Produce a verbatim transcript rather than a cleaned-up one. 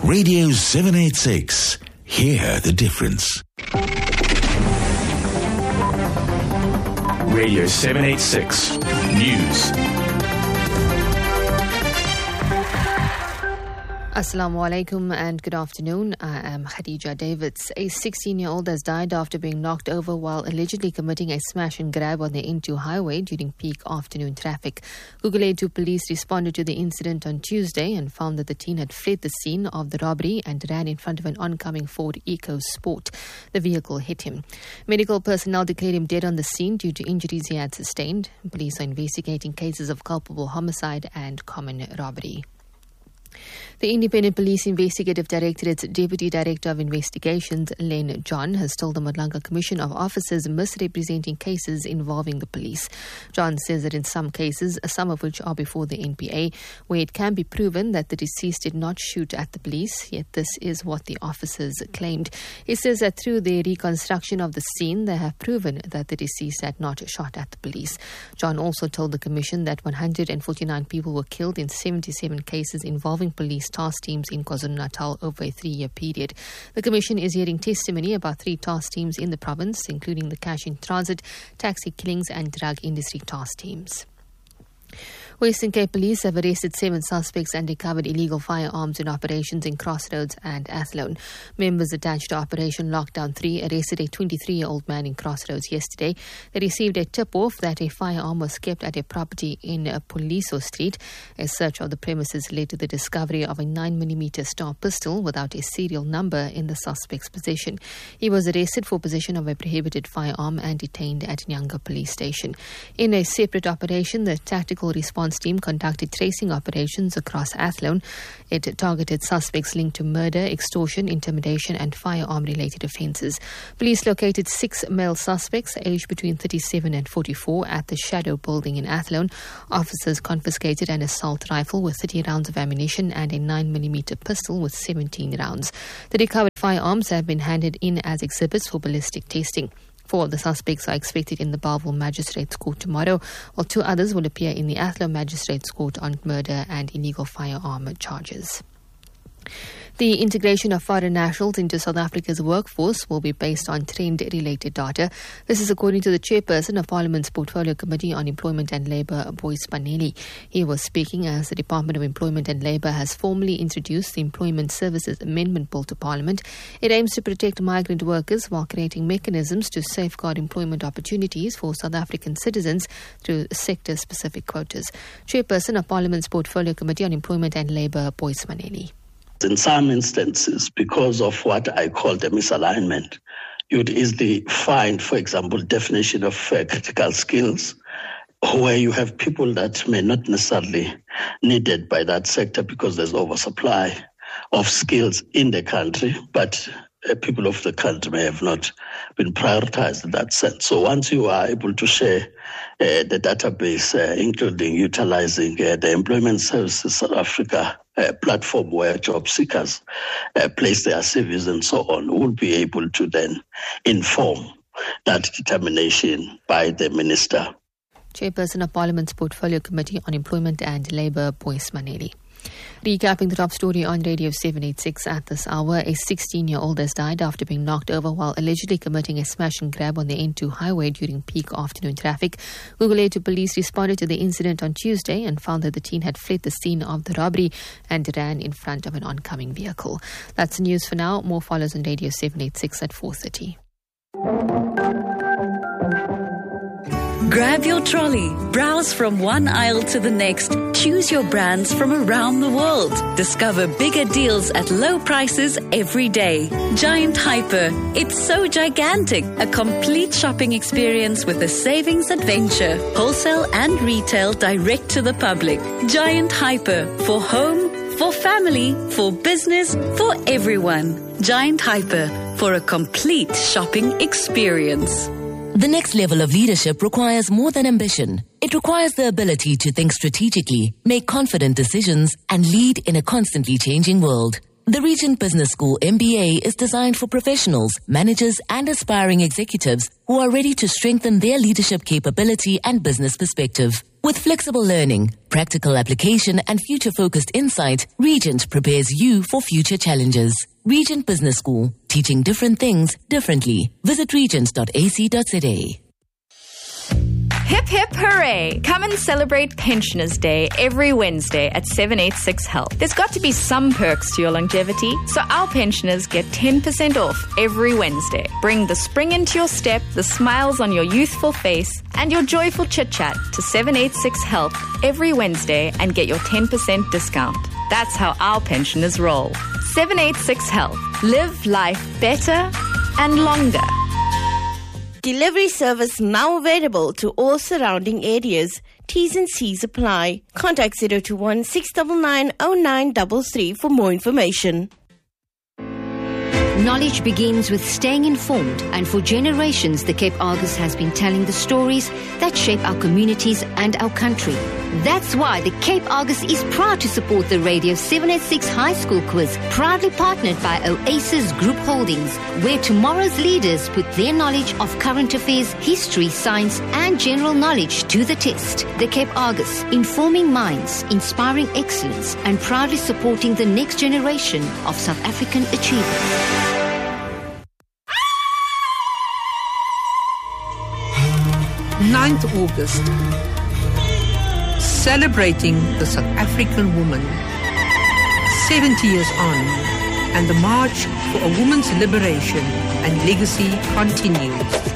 Radio seven eighty-six. Hear the difference. Radio seven eighty-six News. Assalamu alaikum and good afternoon. I am Khadija Davids. A sixteen-year-old has died after being knocked over while allegedly committing a smash and grab on the N two highway during peak afternoon traffic. Guguletu two police responded to the incident on Tuesday and found that the teen had fled the scene of the robbery and ran in front of an oncoming Ford EcoSport. The vehicle hit him. Medical personnel declared him dead on the scene due to injuries he had sustained. Police are investigating cases of culpable homicide and common robbery. The Independent Police Investigative Directorate's Deputy Director of Investigations, Len John, has told the Madlanga Commission of Officers misrepresenting cases involving the police. John says that in some cases, some of which are before the N P A, where it can be proven that the deceased did not shoot at the police, yet this is what the officers claimed. He says that through their reconstruction of the scene, they have proven that the deceased had not shot at the police. John also told the Commission that one hundred forty-nine people were killed in seventy-seven cases involving police task teams in KwaZulu-Natal over a three-year period. The Commission is hearing testimony about three task teams in the province, including the cash in transit, taxi killings and drug industry task teams. Western Cape Police have arrested seven suspects and recovered illegal firearms in operations in Crossroads and Athlone. Members attached to Operation Lockdown three arrested a twenty-three-year-old man in Crossroads yesterday. They received a tip-off that a firearm was kept at a property in Poliso Street. A search of the premises led to the discovery of a nine millimeter Star pistol without a serial number in the suspect's possession. He was arrested for possession of a prohibited firearm and detained at Nyanga Police Station. In a separate operation, the Tactical Response Team conducted tracing operations across Athlone. It targeted suspects linked to murder, extortion, intimidation and firearm-related offences. Police located six male suspects aged between thirty-seven and forty-four at the Shadow building in Athlone. Officers confiscated an assault rifle with thirty rounds of ammunition and a nine millimeter pistol with seventeen rounds. The recovered firearms have been handed in as exhibits for ballistic testing. Four of the suspects are expected in the Bellville Magistrates Court tomorrow, while two others will appear in the Athlone Magistrates Court on murder and illegal firearm charges. The integration of foreign nationals into South Africa's workforce will be based on trend-related data. This is according to the chairperson of Parliament's Portfolio Committee on Employment and Labour, Boyce Paneli. He was speaking as the Department of Employment and Labour has formally introduced the Employment Services Amendment Bill to Parliament. It aims to protect migrant workers while creating mechanisms to safeguard employment opportunities for South African citizens through sector-specific quotas. Chairperson of Parliament's Portfolio Committee on Employment and Labour, Boyce Paneli. In some instances, because of what I call the misalignment, you'd easily find, for example, definition of uh, critical skills, where you have people that may not necessarily needed by that sector because there's oversupply of skills in the country, but uh, people of the country may have not been prioritized in that sense. So once you are able to share uh, the database, uh, including utilizing uh, the Employment Services South Africa uh, platform where job seekers uh, place their C Vs and so on, will be able to then inform that determination by the minister. Chairperson of Parliament's Portfolio Committee on Employment and Labour, Boyce Paneli. Recapping the top story on Radio seven eighty-six at this hour, a sixteen-year-old has died after being knocked over while allegedly committing a smash and grab on the N two highway during peak afternoon traffic. Guguletu two police responded to the incident on Tuesday and found that the teen had fled the scene of the robbery and ran in front of an oncoming vehicle. That's the news for now. More follows on Radio seven eighty-six at four thirty. Grab your trolley, browse from one aisle to the next, choose your brands from around the world. Discover bigger deals at low prices every day. Giant Hyper, it's so gigantic. A complete shopping experience with a savings adventure. Wholesale and retail direct to the public. Giant Hyper, for home, for family, for business, for everyone. Giant Hyper, for a complete shopping experience. The next level of leadership requires more than ambition. It requires the ability to think strategically, make confident decisions, and lead in a constantly changing world. The Regent Business School M B A is designed for professionals, managers, and aspiring executives who are ready to strengthen their leadership capability and business perspective. With flexible learning, practical application and future-focused insight, Regent prepares you for future challenges. Regent Business School, teaching different things differently. Visit regent dot a c dot z a. Hip hip hooray! Come and celebrate Pensioners Day every Wednesday at seven eighty-six Health. There's got to be some perks to your longevity, so our pensioners get ten percent off every Wednesday. Bring the spring into your step, the smiles on your youthful face, and your joyful chit-chat to seven eighty-six Health every Wednesday and get your ten percent discount. That's how our pensioners roll. seven eighty-six Health. Live life better and longer. Delivery service now available to all surrounding areas. T's and C's apply. Contact zero two one, six nine nine, zero nine three three for more information. Knowledge begins with staying informed, and for generations the Cape Argus has been telling the stories that shape our communities and our country. That's why the Cape Argus is proud to support the Radio seven eighty-six High School Quiz, proudly partnered by Oasis Group Holdings, where tomorrow's leaders put their knowledge of current affairs, history, science and general knowledge to the test. The Cape Argus, informing minds, inspiring excellence and proudly supporting the next generation of South African achievers. ninth of August, celebrating the South African woman, seventy years on, and the march for a woman's liberation and legacy continues.